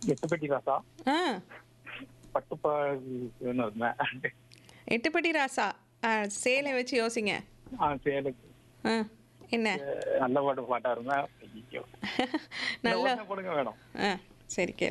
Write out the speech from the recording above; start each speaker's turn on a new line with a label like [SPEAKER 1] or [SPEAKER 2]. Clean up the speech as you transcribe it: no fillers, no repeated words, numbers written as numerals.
[SPEAKER 1] எட்டுப்பட்டி ராசா
[SPEAKER 2] ஆ
[SPEAKER 1] பட்டுப்பான்னு இருந்தேன்.
[SPEAKER 2] எட்டுப்பட்டி ராசா. சேலை வச்சு யோசிங்க.
[SPEAKER 1] சேலுக்கு
[SPEAKER 2] ஆ என்ன?
[SPEAKER 1] நல்ல பாட்டா இருந்தேன். ஐயோ, இந்த
[SPEAKER 2] நல்ல
[SPEAKER 1] ஒண்ணு போடுங்க மேடம்.
[SPEAKER 2] ஆ சரி கேளு.